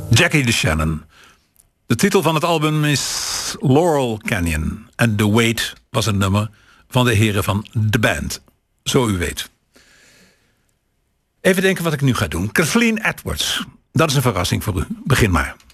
Jackie DeShannon. De titel van het album is Laurel Canyon. En The Wait was een nummer van de heren van The Band. Zo u weet. Even denken wat ik nu ga doen. Kathleen Edwards. Dat is een verrassing voor u. Begin maar.